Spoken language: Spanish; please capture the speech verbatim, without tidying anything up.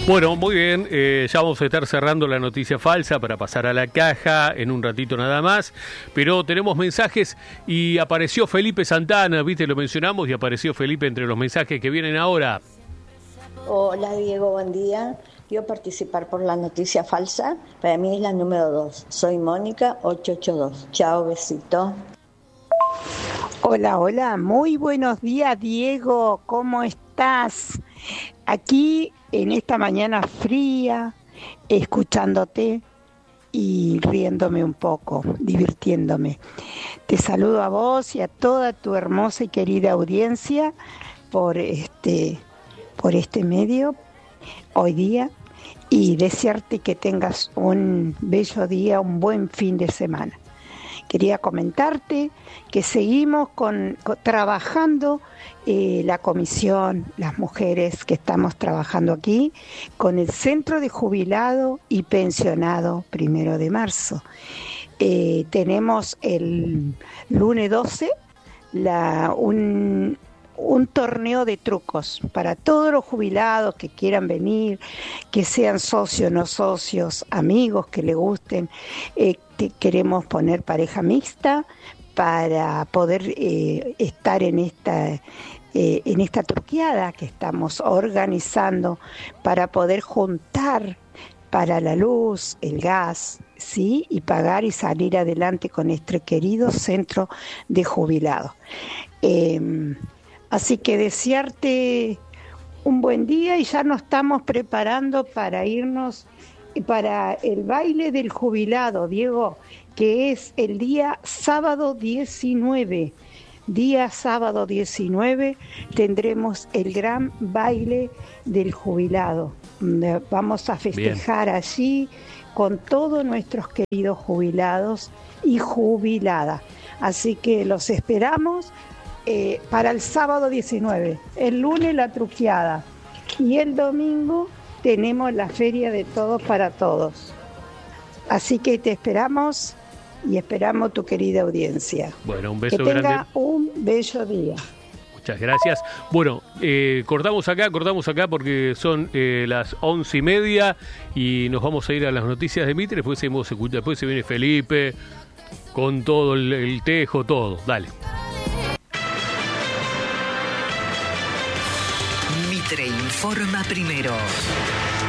Bueno, muy bien, eh, ya vamos a estar cerrando la noticia falsa para pasar a la caja en un ratito nada más, pero tenemos mensajes y apareció Felipe Santana, viste, lo mencionamos y apareció Felipe entre los mensajes que vienen ahora. Hola Diego, buen día. Quiero participar por la noticia falsa, para mí es la número dos. Soy Mónica ocho ocho dos. Chao, besito. Hola, hola, muy buenos días Diego, ¿cómo estás? Aquí en esta mañana fría, escuchándote y riéndome un poco, divirtiéndome. Te saludo a vos y a toda tu hermosa y querida audiencia por este, por este medio hoy día y desearte que tengas un bello día, un buen fin de semana. Quería comentarte que seguimos con, con, trabajando eh, la comisión, las mujeres que estamos trabajando aquí, con el Centro de Jubilado y Pensionado Primero de Marzo. Eh, tenemos el lunes doce la, un, un torneo de trucos para todos los jubilados que quieran venir, que sean socios, no socios, amigos que les gusten. Eh, queremos poner pareja mixta para poder eh, estar en esta eh, en esta truqueada que estamos organizando para poder juntar para la luz, el gas, sí, y pagar y salir adelante con este querido centro de jubilados. Eh, así que desearte un buen día y ya nos estamos preparando para irnos para el baile del jubilado, Diego, que es el día sábado diecinueve. Día sábado diecinueve tendremos el gran baile del jubilado. Vamos a festejar Bien. allí con todos nuestros queridos jubilados y jubiladas. Así que los esperamos eh, para el sábado diecinueve. El lunes la truqueada y el domingo tenemos la feria de todos para todos. Así que te esperamos y esperamos tu querida audiencia. Bueno, un beso grande. Que tenga grande. un bello día. Muchas gracias. Bueno, eh, cortamos acá, cortamos acá porque son eh, las once y media y nos vamos a ir a las noticias de Mitre. Después, seguimos, después se viene Felipe con todo el, el tejo, todo. Dale. Mitre informa primero.